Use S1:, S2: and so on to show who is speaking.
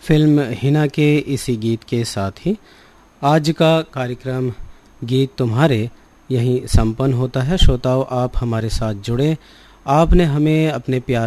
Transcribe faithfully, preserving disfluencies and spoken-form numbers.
S1: Film Hina के इसी गीत के साथ ही आज का कार्यक्रम गीत तुम्हारे यहीं संपन्न होता है। श्रोताओं, आप हमारे साथ जुड़े, आपने हमें अपने प्यार